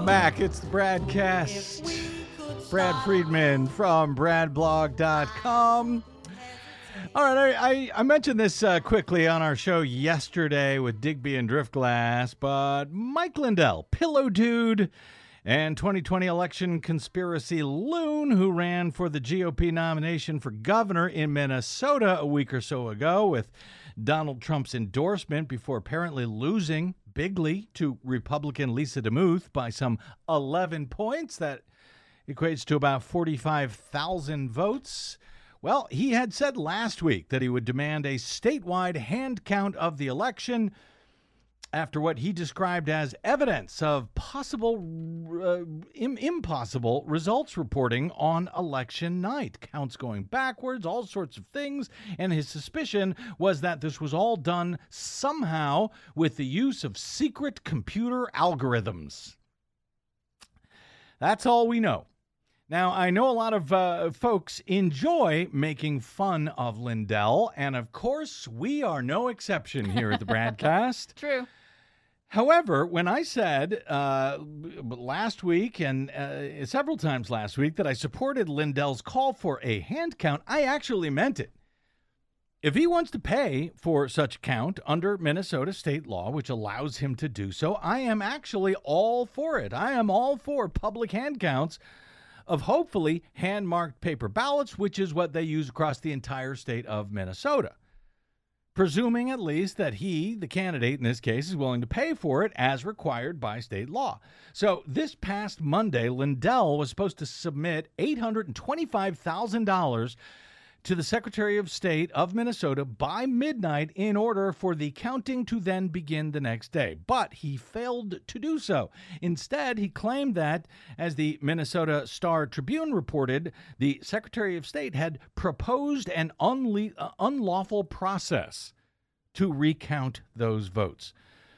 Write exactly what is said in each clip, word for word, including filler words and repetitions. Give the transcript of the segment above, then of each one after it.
Welcome back. It's the Bradcast. Brad Friedman from brad blog dot com. All right, I, I, I mentioned this uh, quickly on our show yesterday with Digby and Driftglass, but Mike Lindell, Pillow Dude, and twenty twenty election conspiracy loon who ran for the G O P nomination for governor in Minnesota a week or so ago with Donald Trump's endorsement before apparently losing bigly to Republican Lisa DeMuth by some eleven points. That equates to about forty-five thousand votes. Well, he had said last week that he would demand a statewide hand count of the election after what he described as evidence of possible, uh, im- impossible results reporting on election night. Counts going backwards, all sorts of things. And his suspicion was that this was all done somehow with the use of secret computer algorithms. That's all we know. Now, I know a lot of uh, folks enjoy making fun of Lindell, and of course, we are no exception here at the Bradcast. True. However, when I said uh, last week and uh, several times last week that I supported Lindell's call for a hand count, I actually meant it. If he wants to pay for such count under Minnesota state law, which allows him to do so, I am actually all for it. I am all for public hand counts of hopefully hand-marked paper ballots, which is what they use across the entire state of Minnesota. Presuming at least that he, the candidate in this case, is willing to pay for it as required by state law. So this past Monday, Lindell was supposed to submit eight hundred twenty-five thousand dollars to the Secretary of State of Minnesota by midnight in order for the counting to then begin the next day. But he failed to do so. Instead, he claimed that, as the Minnesota Star Tribune reported, the Secretary of State had proposed an unle- uh, unlawful process to recount those votes.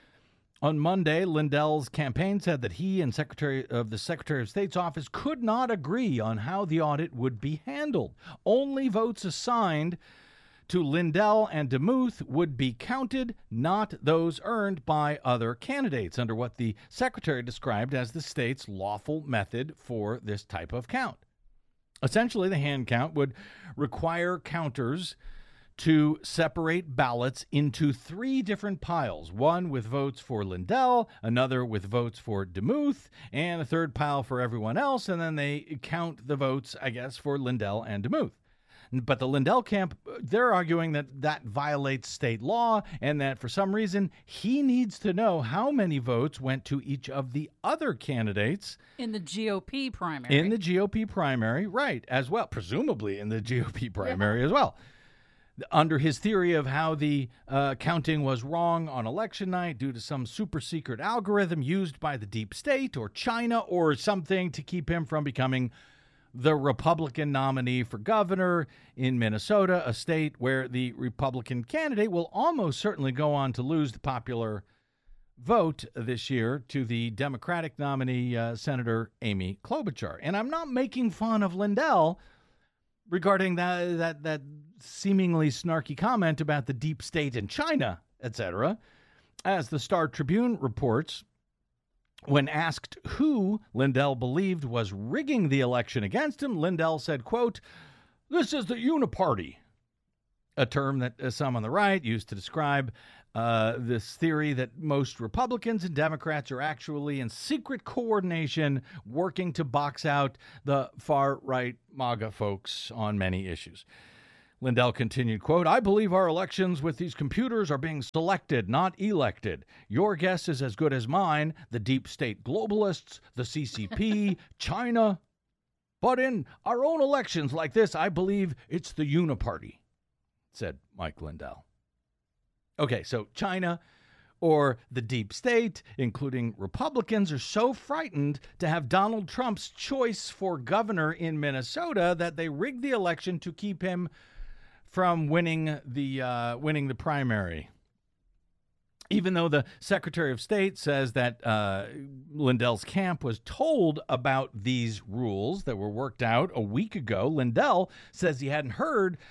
On Monday, Lindell's campaign said that he and Secretary of the Secretary of State's office could not agree on how the audit would be handled. Only votes assigned to Lindell and DeMuth would be counted, not those earned by other candidates, under what the Secretary described as the state's lawful method for this type of count. Essentially, the hand count would require counters to separate ballots into three different piles, one with votes for Lindell, another with votes for DeMuth, and a third pile for everyone else, and then they count the votes, I guess, for Lindell and DeMuth. But the Lindell camp, they're arguing that that violates state law and that for some reason he needs to know how many votes went to each of the other candidates. In the G O P primary. In the G O P primary, right, as well, presumably in the G O P primary yeah. as well. Under his theory of how the uh, counting was wrong on election night due to some super secret algorithm used by the deep state or China or something to keep him from becoming the Republican nominee for governor in Minnesota, a state where the Republican candidate will almost certainly go on to lose the popular vote this year to the Democratic nominee, uh, Senator Amy Klobuchar. And I'm not making fun of Lindell regarding that that that seemingly snarky comment about the deep state in China, et cetera. As the Star Tribune reports, when asked who Lindell believed was rigging the election against him, Lindell said, quote, "This is the uniparty," a term that uh, some on the right used to describe uh, this theory that most Republicans and Democrats are actually in secret coordination working to box out the far-right MAGA folks on many issues. Lindell continued, quote, "I believe our elections with these computers are being selected, not elected. Your guess is as good as mine. The deep state globalists, the C C P, China. But in our own elections like this, I believe it's the uniparty," said Mike Lindell. Okay, so China or the deep state, including Republicans, are so frightened to have Donald Trump's choice for governor in Minnesota that they rigged the election to keep him from winning the uh, winning the primary. Even though the Secretary of State says that uh, Lindell's camp was told about these rules that were worked out a week ago, Lindell says he hadn't heard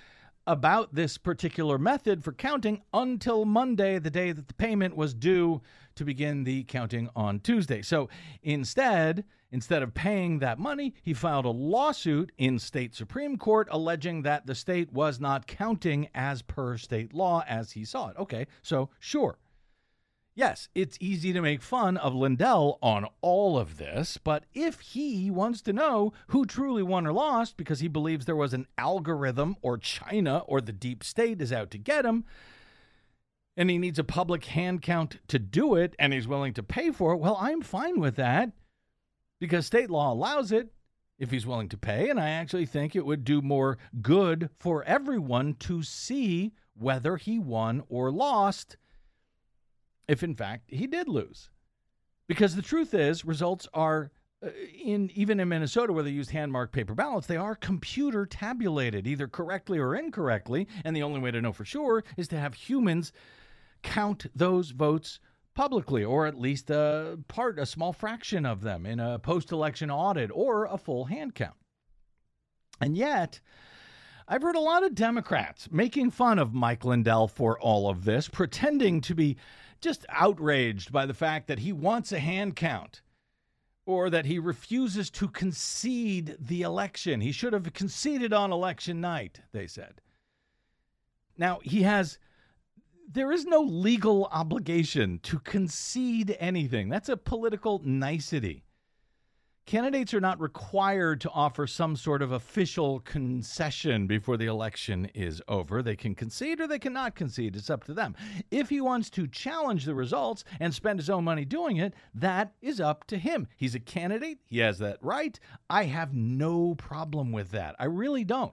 about this particular method for counting until Monday, the day that the payment was due, to begin the counting on Tuesday. So instead, instead of paying that money, he filed a lawsuit in state Supreme Court alleging that the state was not counting as per state law as he saw it. Okay, so sure. Yes, it's easy to make fun of Lindell on all of this, but if he wants to know who truly won or lost because he believes there was an algorithm or China or the deep state is out to get him, and he needs a public hand count to do it, and he's willing to pay for it, well, I'm fine with that because state law allows it if he's willing to pay, and I actually think it would do more good for everyone to see whether he won or lost if, in fact, he did lose. Because the truth is, results are, uh, in even in Minnesota, where they used hand-marked paper ballots, they are computer tabulated, either correctly or incorrectly, and the only way to know for sure is to have humans count those votes publicly, or at least a part, a small fraction of them in a post-election audit or a full hand count. And yet, I've heard a lot of Democrats making fun of Mike Lindell for all of this, pretending to be just outraged by the fact that he wants a hand count or that he refuses to concede the election. He should have conceded on election night, they said. Now, he has, there is no legal obligation to concede anything. That's a political nicety. Candidates are not required to offer some sort of official concession before the election is over. They can concede or they cannot concede. It's up to them. If he wants to challenge the results and spend his own money doing it, that is up to him. He's a candidate. He has that right. I have no problem with that. I really don't.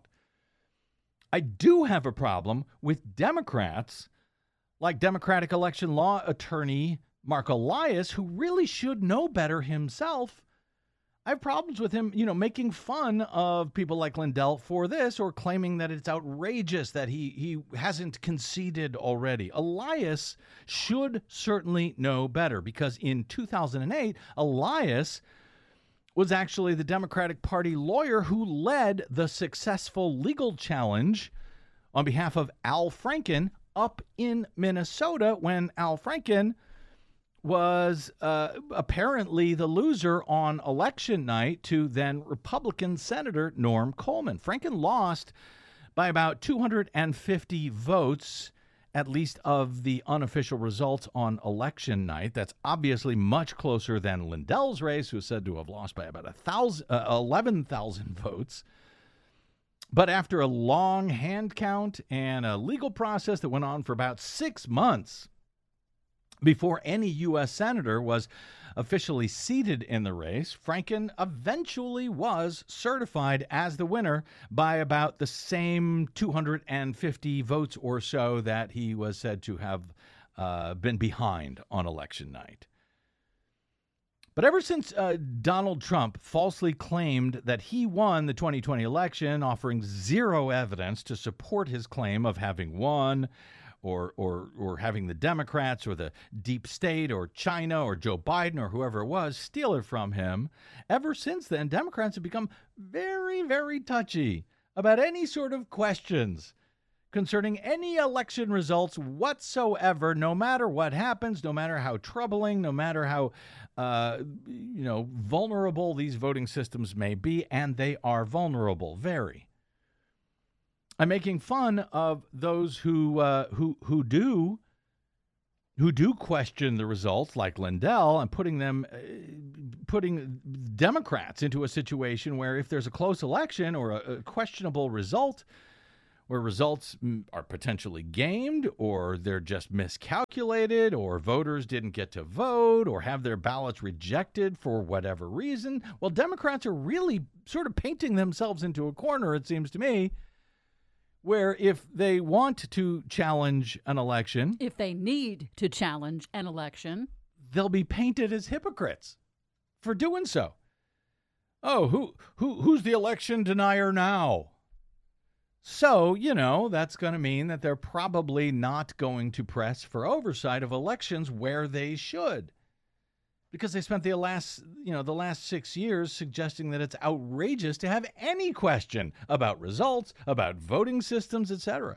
I do have a problem with Democrats like Democratic election law attorney Mark Elias, who really should know better himself. I have problems with him, you know, making fun of people like Lindell for this or claiming that it's outrageous that he, he hasn't conceded already. Elias should certainly know better because in two thousand eight, Elias was actually the Democratic Party lawyer who led the successful legal challenge on behalf of Al Franken up in Minnesota when Al Franken was uh, apparently the loser on election night to then Republican Senator Norm Coleman. Franken lost by about two hundred fifty votes, at least of the unofficial results on election night. That's obviously much closer than Lindell's race, who is said to have lost by about a thousand, uh, eleven thousand votes. But after a long hand count and a legal process that went on for about six months, before any U S senator was officially seated in the race, Franken eventually was certified as the winner by about the same two hundred fifty votes or so that he was said to have uh, been behind on election night. But ever since uh, Donald Trump falsely claimed that he won the twenty twenty election, offering zero evidence to support his claim of having won, or or or having the Democrats or the deep state or China or Joe Biden or whoever it was steal it from him, ever since then, Democrats have become very, very touchy about any sort of questions concerning any election results whatsoever, no matter what happens, no matter how troubling, no matter how, uh, you know, vulnerable these voting systems may be, and they are vulnerable, very. I'm making fun of those who uh, who who do who do question the results, like Lindell, and putting them uh, putting Democrats into a situation where if there's a close election or a, a questionable result, where results are potentially gamed, or they're just miscalculated, or voters didn't get to vote, or have their ballots rejected for whatever reason, well, Democrats are really sort of painting themselves into a corner, it seems to me, where if they want to challenge an election, if they need to challenge an election, they'll be painted as hypocrites for doing so. Oh, who who who's the election denier now? So, you know, that's going to mean that they're probably not going to press for oversight of elections where they should. because they spent the last, you know, the last six years suggesting that it's outrageous to have any question about results, about voting systems, et cetera.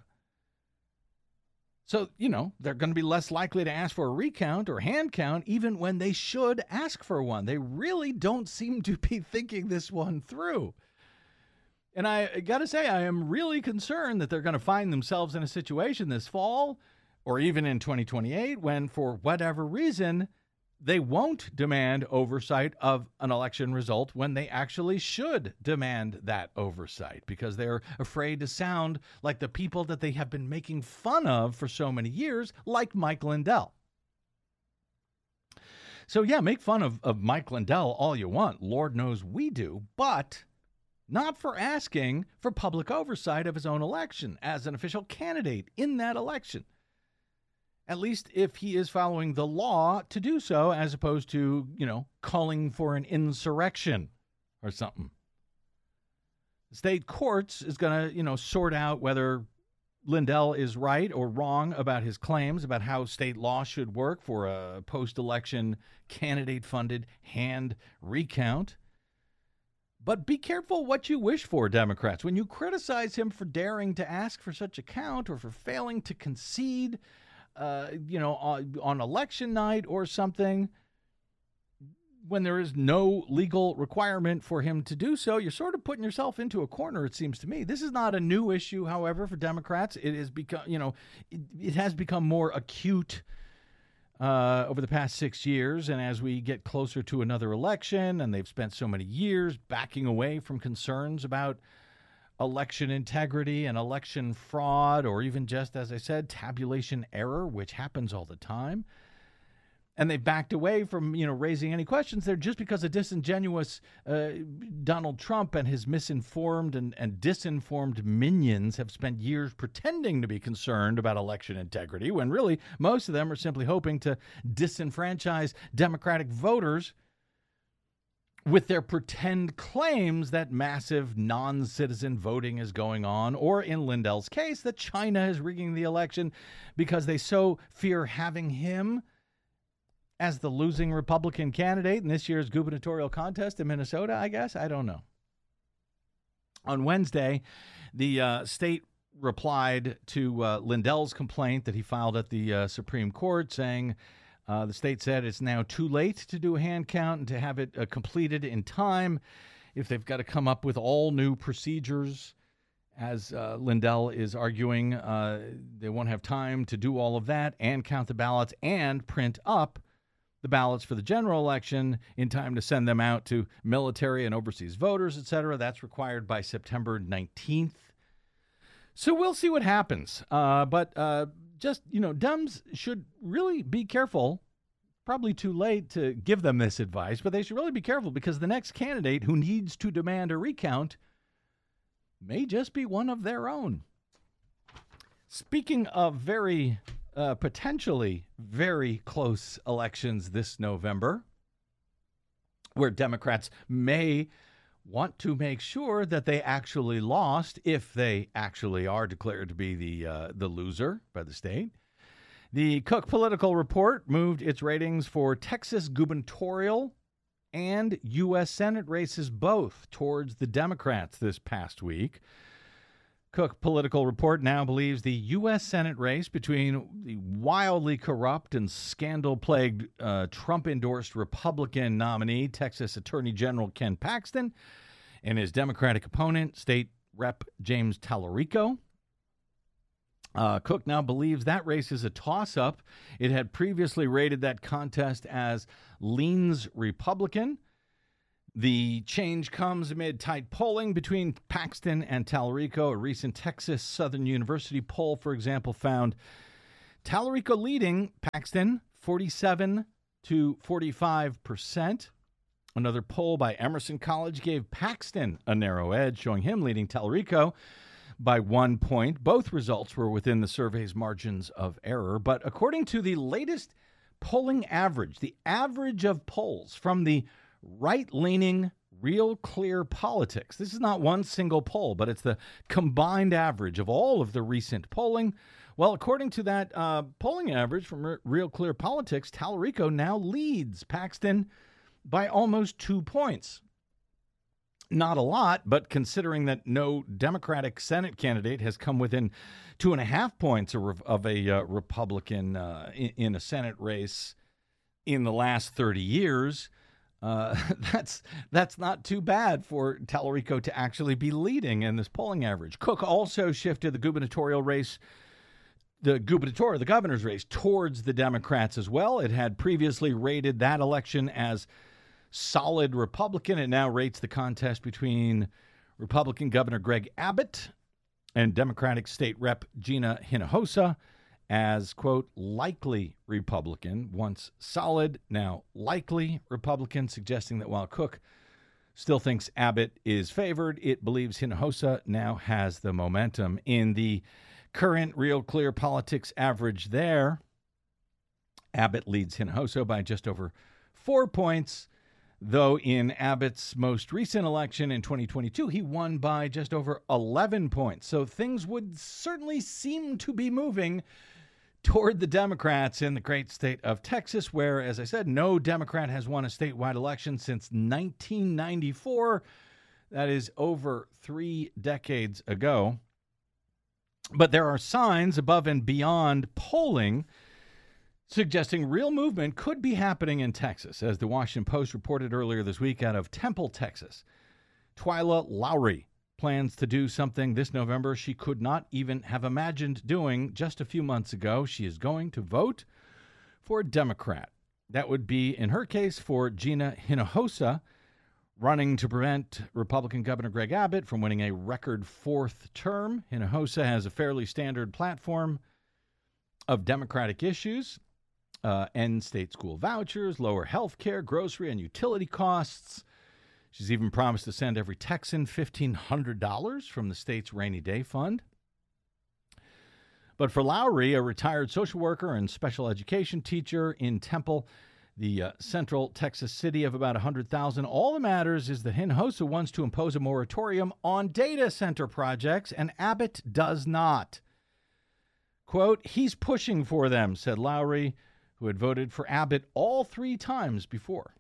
So, you know, they're going to be less likely to ask for a recount or hand count even when they should ask for one. They really don't seem to be thinking this one through. And I got to say, I am really concerned that they're going to find themselves in a situation this fall or even in twenty twenty-eight when, for whatever reason, they won't demand oversight of an election result when they actually should demand that oversight because they're afraid to sound like the people that they have been making fun of for so many years, like Mike Lindell. So, yeah, make fun of, of Mike Lindell all you want. Lord knows we do, but not for asking for public oversight of his own election as an official candidate in that election. At least if he is following the law to do so, as opposed to, you know, calling for an insurrection or something. The state courts is going to, you know, sort out whether Lindell is right or wrong about his claims about how state law should work for a post-election candidate-funded hand recount. But be careful what you wish for, Democrats. When you criticize him for daring to ask for such a count or for failing to concede, Uh, you know, on, on election night or something, when there is no legal requirement for him to do so, you're sort of putting yourself into a corner, it seems to me. This is not a new issue, however, for Democrats. It has become, you know, it, it has become more acute uh, over the past six years. And as we get closer to another election, and they've spent so many years backing away from concerns about election integrity and election fraud, or even just, as I said, tabulation error, which happens all the time. And they backed away from, you know, raising any questions there just because of disingenuous uh, Donald Trump and his misinformed and, and disinformed minions have spent years pretending to be concerned about election integrity when really most of them are simply hoping to disenfranchise Democratic voters with their pretend claims that massive non-citizen voting is going on, or in Lindell's case, that China is rigging the election because they so fear having him as the losing Republican candidate in this year's gubernatorial contest in Minnesota, I guess. I don't know. On Wednesday, the uh, state replied to uh, Lindell's complaint that he filed at the uh, Supreme Court, saying, Uh, the state said it's now too late to do a hand count and to have it uh, completed in time if they've got to come up with all new procedures. As uh, Lindell is arguing, uh, they won't have time to do all of that and count the ballots and print up the ballots for the general election in time to send them out to military and overseas voters, et cetera. That's required by September nineteenth. So we'll see what happens. Uh, but uh, just, you know, Dems should really be careful. Probably too late to give them this advice, but they should really be careful because the next candidate who needs to demand a recount may just be one of their own. Speaking of very uh, potentially very close elections this November, where Democrats may want to make sure that they actually lost if they actually are declared to be the uh, the loser by the state. The Cook Political Report moved its ratings for Texas gubernatorial and U S Senate races both towards the Democrats this past week. Cook Political Report now believes the U S Senate race between the wildly corrupt and scandal-plagued uh, Trump-endorsed Republican nominee, Texas Attorney General Ken Paxton, and his Democratic opponent, State Representative James Tallarico. Uh, Cook now believes that race is a toss-up. It had previously rated that contest as leans Republican. The change comes amid tight polling between Paxton and Tallarico. A recent Texas Southern University poll, for example, found Tallarico leading Paxton forty-seven to forty-five percent. Another poll by Emerson College gave Paxton a narrow edge, showing him leading Tallarico by one point. Both results were within the survey's margins of error. But according to the latest polling average, the average of polls from the right-leaning Real Clear Politics, this is not one single poll, but it's the combined average of all of the recent polling, Well, according to that uh, polling average from Re- Real Clear Politics, Tallarico now leads Paxton by almost two points. Not a lot, but considering that no Democratic Senate candidate has come within two and a half points of, of a uh, Republican uh, in, in a Senate race in the last thirty years, uh, that's that's not too bad for Tallarico to actually be leading in this polling average. Cook also shifted the gubernatorial race, the gubernatorial, the governor's race, towards the Democrats as well. It had previously rated that election as solid Republican. It now rates the contest between Republican Governor Greg Abbott and Democratic State Rep Gina Hinojosa as, quote, likely Republican. Once solid, now likely Republican, suggesting that while Cook still thinks Abbott is favored, it believes Hinojosa now has the momentum. In the current Real Clear Politics average there, Abbott leads Hinojosa by just over four points, though in Abbott's most recent election in twenty twenty-two, he won by just over eleven points. So things would certainly seem to be moving toward the Democrats in the great state of Texas, where, as I said, no Democrat has won a statewide election since nineteen ninety-four. That is over three decades ago. But there are signs above and beyond polling suggesting real movement could be happening in Texas, as the Washington Post reported earlier this week out of Temple, Texas. Twyla Lowry plans to do something this November she could not even have imagined doing just a few months ago. She is going to vote for a Democrat. That would be, in her case, for Gina Hinojosa, running to prevent Republican Governor Greg Abbott from winning a record fourth term. Hinojosa has a fairly standard platform of Democratic issues. Uh, end state school vouchers, lower health care, grocery and utility costs. She's even promised to send every Texan fifteen hundred dollars from the state's rainy day fund. But for Lowry, a retired social worker and special education teacher in Temple, the uh, central Texas city of about one hundred thousand, all that matters is that Hinojosa wants to impose a moratorium on data center projects, and Abbott does not. Quote, he's pushing for them, said Lowry, who had voted for Abbott all three times before.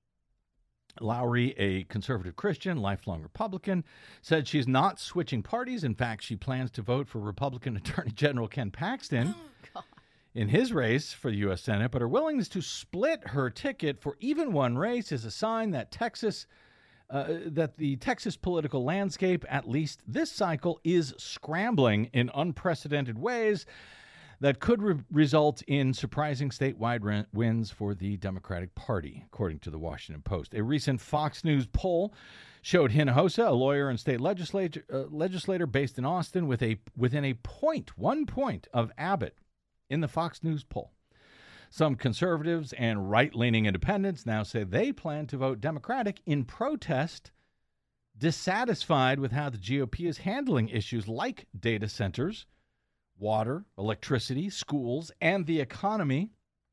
Lowry, a conservative Christian, lifelong Republican, said she's not switching parties. In fact, she plans to vote for Republican Attorney General Ken Paxton oh, in his race for the U S Senate, but her willingness to split her ticket for even one race is a sign that Texas, uh, that the Texas political landscape, at least this cycle, is scrambling in unprecedented ways that could re- result in surprising statewide re- wins for the Democratic Party, according to the Washington Post. A recent Fox News poll showed Hinojosa, a lawyer and state legislator, uh, legislator based in Austin, with a within a point, one point of Abbott in the Fox News poll. Some conservatives and right-leaning independents now say they plan to vote Democratic in protest, dissatisfied with how the G O P is handling issues like data centers, water, electricity, schools, and the economy.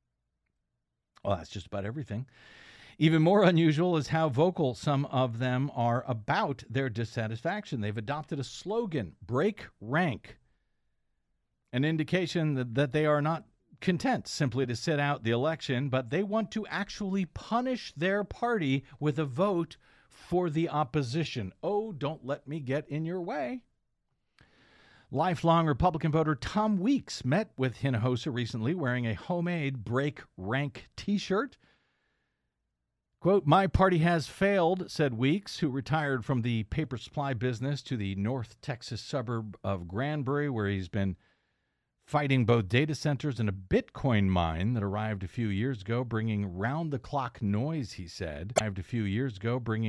Well, that's just about everything. Even more unusual is how vocal some of them are about their dissatisfaction. They've adopted a slogan, break rank, an indication that, that they are not content simply to sit out the election, but they want to actually punish their party with a vote for the opposition. Oh, don't let me get in your way. Lifelong Republican voter Tom Weeks met with Hinojosa recently wearing a homemade break rank T-shirt. Quote, my party has failed, said Weeks, who retired from the paper supply business to the North Texas suburb of Granbury, where he's been fighting both data centers and a Bitcoin mine that arrived a few years ago, bringing round-the-clock noise, he said. Arrived a few years ago, bringing